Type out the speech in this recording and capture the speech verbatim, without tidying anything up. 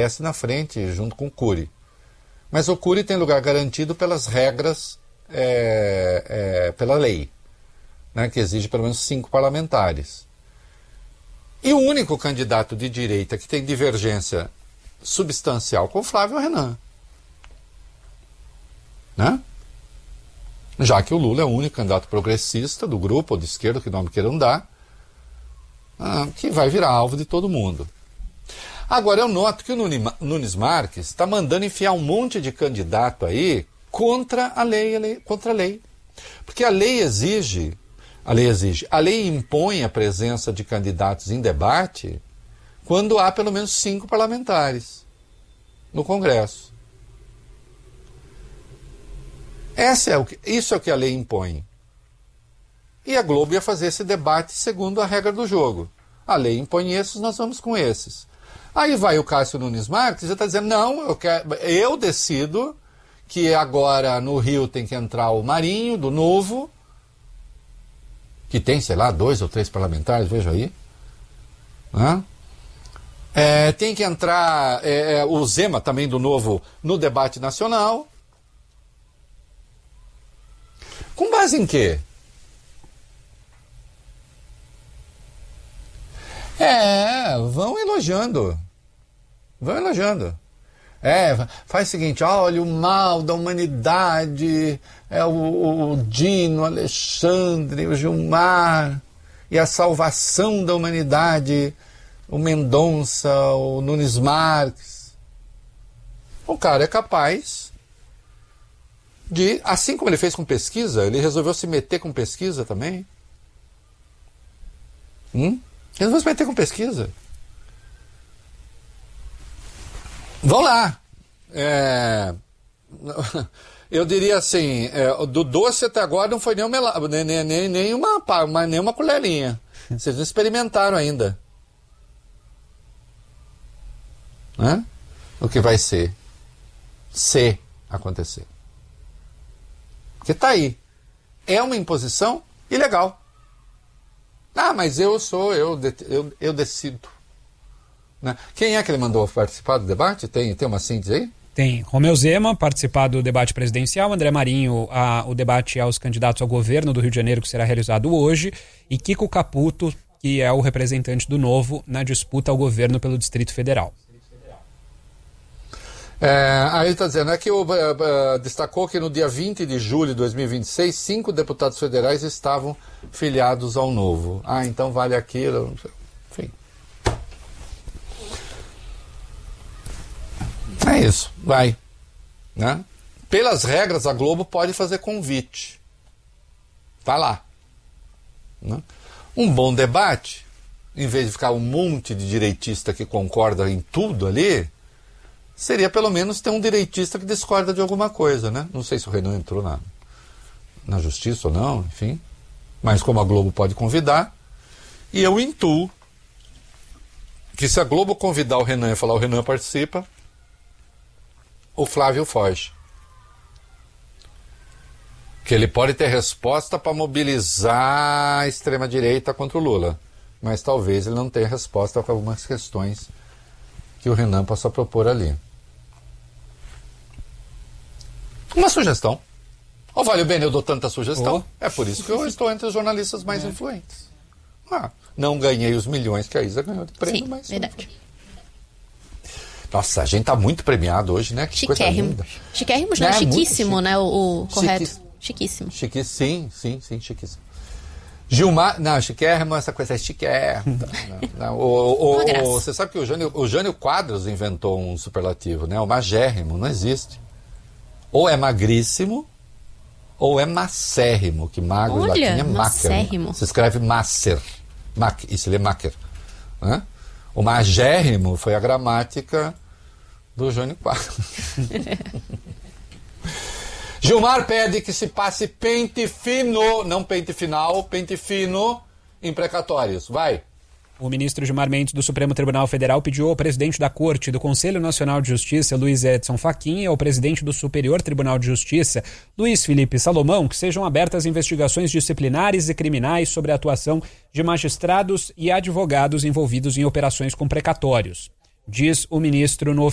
aparece na frente junto com o Cury. Mas o Cury tem lugar garantido pelas regras, é, é, pela lei, né, que exige pelo menos cinco parlamentares. E o único candidato de direita que tem divergência substancial com o Flávio é o Renan. Né? Já que o Lula é o único candidato progressista do grupo, ou de esquerda, que nome queiram dar, ah, que vai virar alvo de todo mundo. Agora, eu noto que o Nunes Marques está mandando enfiar um monte de candidato aí contra a lei, a lei, contra a lei. Porque a lei exige, a lei exige, a lei impõe a presença de candidatos em debate quando há pelo menos cinco parlamentares no Congresso. Essa é o que, isso é o que a lei impõe. E a Globo ia fazer esse debate segundo a regra do jogo. A lei impõe esses, nós vamos com esses. Aí vai o Cássio Nunes Marques e está dizendo, não, eu, quero, eu decido que agora no Rio tem que entrar o Marinho, do Novo, que tem, sei lá, dois ou três parlamentares, veja aí. Né? É, tem que entrar é, o Zema, também do Novo, no debate nacional. Com base em quê? É, vão elogiando. Vão elogiando. É, faz o seguinte, olha o mal da humanidade, é o, o Dino, o Alexandre, o Gilmar, e a salvação da humanidade, o Mendonça, o Nunes Marques. O cara é capaz de, assim como ele fez com pesquisa, ele resolveu se meter com pesquisa também. Hum? Resolveu se meter com pesquisa. Vão lá. É... Eu diria assim, é, do doce até agora não foi nem uma, nem, nem, nem uma, uma, nem uma colherinha. Vocês não experimentaram ainda. Né? O que vai ser? Se acontecer. Porque tá aí. É uma imposição ilegal. Ah, mas eu sou, eu, eu, eu decido. Né? Quem é que ele mandou participar do debate? Tem, tem uma síntese aí? Tem Romeu Zema participar do debate presidencial, André Marinho a, o debate aos candidatos ao governo do Rio de Janeiro, que será realizado hoje, e Kiko Caputo, que é o representante do Novo na disputa ao governo pelo Distrito Federal. É, aí está dizendo, é que o, uh, uh, destacou que no dia vinte de julho de dois mil e vinte e seis, cinco deputados federais estavam filiados ao Novo. Ah, então vale aquilo. Enfim. É isso, vai. Né? Pelas regras, a Globo pode fazer convite. Vai lá. Né? Um bom debate, em vez de ficar um monte de direitista que concorda em tudo ali, seria pelo menos ter um direitista que discorda de alguma coisa, né? Não sei se o Renan entrou na, na justiça ou não, enfim. Mas como a Globo pode convidar, e eu intuo que se a Globo convidar o Renan e falar o Renan participa, o Flávio foge. Que ele pode ter resposta para mobilizar a extrema-direita contra o Lula, mas talvez ele não tenha resposta para algumas questões que o Renan possa propor ali. Uma sugestão. Ó, vale bem, eu dou tanta sugestão. Oh. É por isso que eu estou entre os jornalistas mais é. influentes. Ah, não ganhei os milhões que a Isa ganhou de prêmio, Sim, mas... verdade. Nossa, a gente tá muito premiado hoje, né? Que chiquérrimo. Coisa linda. Chiquérrimo, não, é, chiquíssimo, né? O, o correto. Chiquíssimo. Chiquíssimo. Chiquíssimo. Sim, sim, sim, chiquíssimo. Gilmar, não, chiquérrimo, essa coisa é chiquérrimo. não, não, o, o, o, você sabe que o Jânio, o Jânio Quadros inventou um superlativo, né? O magérrimo, não existe. Ou é magríssimo, ou é macérrimo, que magro em latim é macérrimo. Se escreve macer. Mac, e se lê macer. Né? O magérrimo foi a gramática do Jânio Quadros. Gilmar pede que se passe pente fino, não pente final, pente fino em precatórios. Vai. O ministro Gilmar Mendes do Supremo Tribunal Federal pediu ao presidente da Corte do Conselho Nacional de Justiça, Luiz Edson Fachin, e ao presidente do Superior Tribunal de Justiça, Luiz Felipe Salomão, que sejam abertas investigações disciplinares e criminais sobre a atuação de magistrados e advogados envolvidos em operações com precatórios. Diz o ministro no